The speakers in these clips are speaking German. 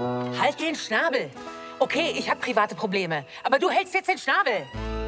Halt den Schnabel! Okay, ich habe private Probleme, aber du hältst jetzt den Schnabel!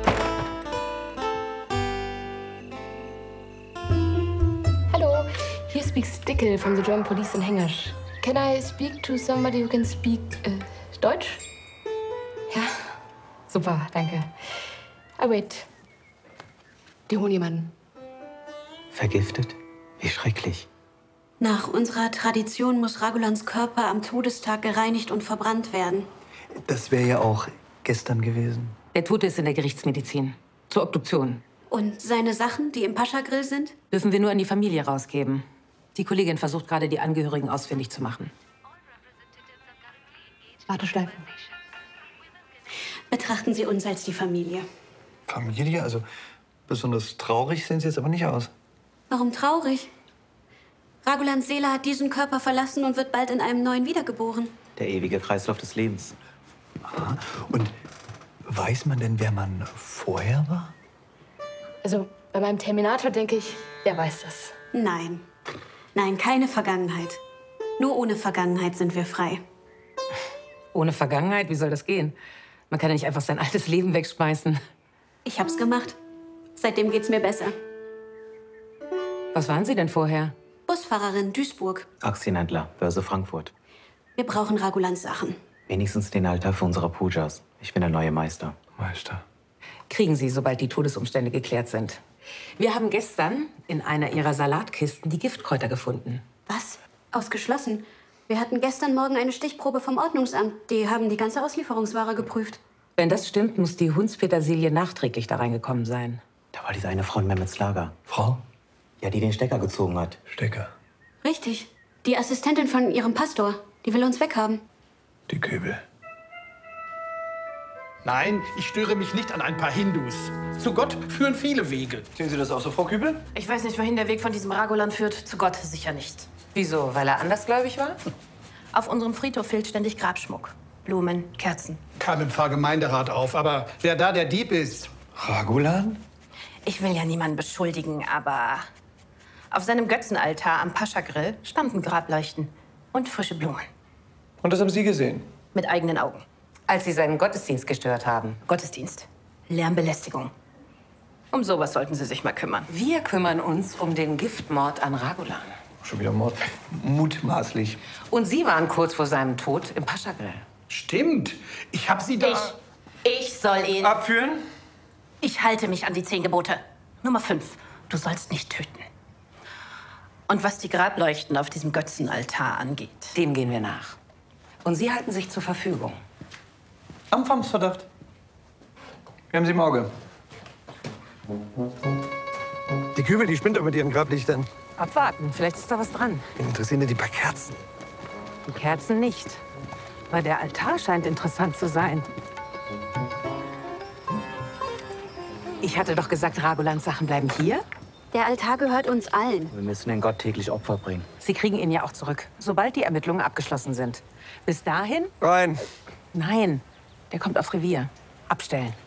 Hallo, here speaks Dickel from the German Police in Hengesch. Can I speak to somebody who can speak Deutsch? Ja, super, danke. I wait. Die holen jemanden. Vergiftet? Wie schrecklich. Nach unserer Tradition muss Ragulans Körper am Todestag gereinigt und verbrannt werden. Das wäre ja auch gestern gewesen. Der Tote ist in der Gerichtsmedizin. Zur Obduktion. Und seine Sachen, die im Pascha-Grill sind? Dürfen wir nur an die Familie rausgeben. Die Kollegin versucht gerade, die Angehörigen ausfindig zu machen. Warteschleife. Betrachten Sie uns als die Familie. Familie? Also besonders traurig sehen Sie jetzt aber nicht aus. Warum traurig? Ragulans Seele hat diesen Körper verlassen und wird bald in einem neuen wiedergeboren. Der ewige Kreislauf des Lebens. Aha. Und weiß man denn, wer man vorher war? Also, bei meinem Terminator denke ich, der weiß das. Nein. Nein, keine Vergangenheit. Nur ohne Vergangenheit sind wir frei. Ohne Vergangenheit? Wie soll das gehen? Man kann ja nicht einfach sein altes Leben wegschmeißen. Ich hab's gemacht. Seitdem geht's mir besser. Was waren Sie denn vorher? Busfahrerin, Duisburg. Aktienhändler, Börse Frankfurt. Wir brauchen Ragulans Sachen. Wenigstens den Altar für unsere Pujas. Ich bin der neue Meister. Meister? Kriegen Sie, sobald die Todesumstände geklärt sind. Wir haben gestern in einer Ihrer Salatkisten die Giftkräuter gefunden. Was? Ausgeschlossen. Wir hatten gestern Morgen eine Stichprobe vom Ordnungsamt. Die haben die ganze Auslieferungsware geprüft. Wenn das stimmt, muss die Hundspetersilie nachträglich da reingekommen sein. Da war diese eine Frau in Mehmets Lager. Frau? Ja, die den Stecker gezogen hat. Stecker? Richtig. Die Assistentin von Ihrem Pastor. Die will uns weghaben. Die Kübel. Nein, ich störe mich nicht an ein paar Hindus. Zu Gott führen viele Wege. Sehen Sie das auch so, Frau Kübel? Ich weiß nicht, wohin der Weg von diesem Ragulan führt. Zu Gott sicher nicht. Wieso? Weil er andersgläubig war? Auf unserem Friedhof fehlt ständig Grabschmuck. Blumen, Kerzen. Kam im Pfarrgemeinderat auf, aber wer da der Dieb ist? Ragulan? Ich will ja niemanden beschuldigen, aber auf seinem Götzenaltar am Pascha-Grill standen Grableuchten und frische Blumen. Und das haben Sie gesehen? Mit eigenen Augen. Als Sie seinen Gottesdienst gestört haben. Gottesdienst. Lärmbelästigung. Um sowas sollten Sie sich mal kümmern. Wir kümmern uns um den Giftmord an Ragulan. Schon wieder Mord. Mutmaßlich. Und Sie waren kurz vor seinem Tod im Pascha-Grill. Stimmt. Ich hab Sie da... Ich soll ihn... Abführen? Ich halte mich an die 10 Gebote. Nummer 5. Du sollst nicht töten. Und was die Grableuchten auf diesem Götzenaltar angeht. Dem gehen wir nach. Und Sie halten sich zur Verfügung. Anfangsverdacht. Wir haben Sie im Auge. Die Kübel, die spinnt doch mit ihren Grablichtern. Abwarten, vielleicht ist da was dran. Wen interessieren denn die paar Kerzen? Die Kerzen nicht. Aber der Altar scheint interessant zu sein. Ich hatte doch gesagt, Ragulans Sachen bleiben hier. Der Altar gehört uns allen. Wir müssen den Gott täglich Opfer bringen. Sie kriegen ihn ja auch zurück, sobald die Ermittlungen abgeschlossen sind. Bis dahin? Rein. Nein, der kommt auf Revier. Abstellen.